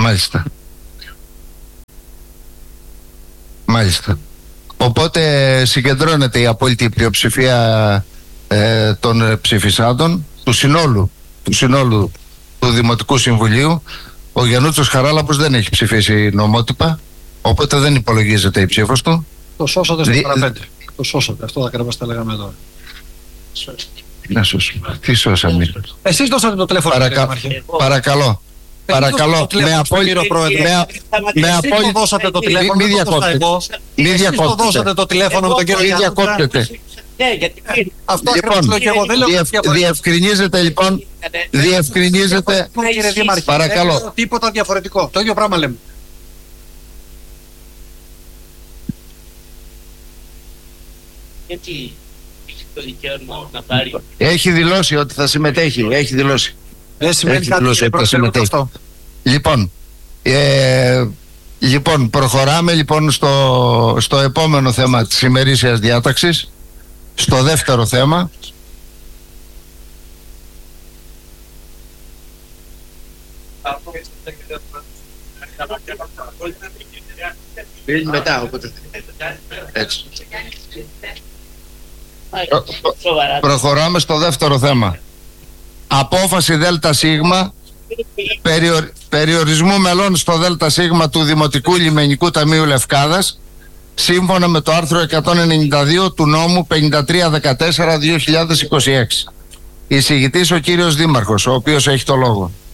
Μάλιστα. Μάλιστα. Οπότε συγκεντρώνεται η απόλυτη πλειοψηφία των ψηφισάντων του συνόλου του Δημοτικού Συμβουλίου. Ο Γιαννούτσος Χαράλαμπος δεν έχει ψηφίσει νομότυπα, οπότε δεν υπολογίζεται η ψήφος του. Το σώσατε στο παραπέντε. Το σώσατε, αυτό ακριβώς τα λέγαμε τώρα. Να σώσουμε. Τι σώσαμε? Εσείς δώσατε το τηλέφωνο. Παρακαλώ. Παρακαλώ, με απόλυτο δώσατε το τηλέφωνο. Μην διακόπτετε. Εσείς το δώσατε το τηλέφωνο με τον κύριο Γιάννη. Αυτό ακριβώς λέω και εγώ. Δεν λέω διευκρινίζεται λοιπόν. Διευκρινίζεται. Παρακαλώ. Τίποτα διαφορετικό. Το ίδιο πράγμα λέμε. Γιατί έχει το δικαίωμα να πάρει. Έχει δηλώσει ότι θα συμμετέχει. Έχει δηλώσει. Δεν σημαίνει κάτι αυτό. Λοιπόν, προχωράμε λοιπόν στο επόμενο θέμα της ημερήσιας διάταξης, στο δεύτερο θέμα. Μετά, οπότε. Έτσι. Προχωράμε στο δεύτερο θέμα. Απόφαση ΔΣ περιορισμού μελών στο ΔΣ του Δημοτικού Λιμενικού Ταμείου Λευκάδας, σύμφωνα με το άρθρο 192 του νόμου 5314-2026. Εισηγητής ο κύριος Δήμαρχος, ο οποίος έχει το λόγο.